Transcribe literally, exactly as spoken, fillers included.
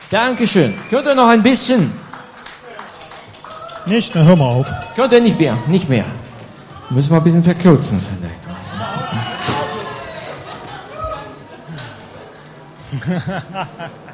Dankeschön. Könnt ihr noch ein bisschen? Nicht, dann hör mal auf. Könnt ihr nicht mehr? Nicht mehr. Müssen wir ein bisschen verkürzen vielleicht.